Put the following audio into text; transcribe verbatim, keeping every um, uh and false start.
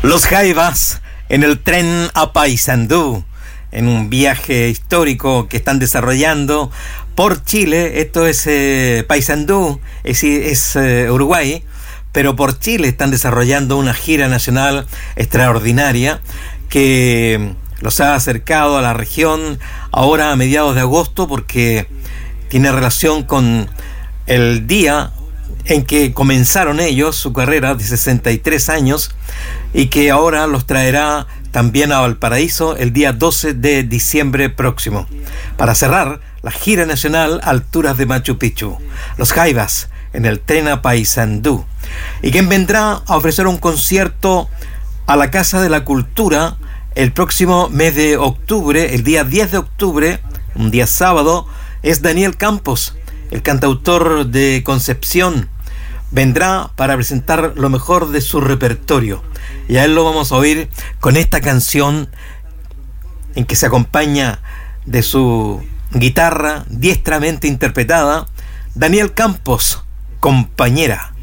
Los Jaivas en el tren a Paysandú, en un viaje histórico que están desarrollando por Chile. Esto es eh, Paysandú, es, es eh, Uruguay, pero por Chile están desarrollando una gira nacional extraordinaria que los ha acercado a la región ahora a mediados de agosto, porque tiene relación con el día en que comenzaron ellos su carrera de sesenta y tres años, y que ahora los traerá también a Valparaíso el día doce de diciembre próximo, para cerrar la gira nacional Alturas de Machu Picchu. Los Jaivas en el tren a Paysandú, y quien vendrá a ofrecer un concierto a la Casa de la Cultura el próximo mes de octubre, el día diez de octubre, un día sábado, es Daniel Campos, el cantautor de Concepción. Vendrá para presentar lo mejor de su repertorio, y a él lo vamos a oír con esta canción en que se acompaña de su guitarra diestramente interpretada. Daniel Campos, Compañera.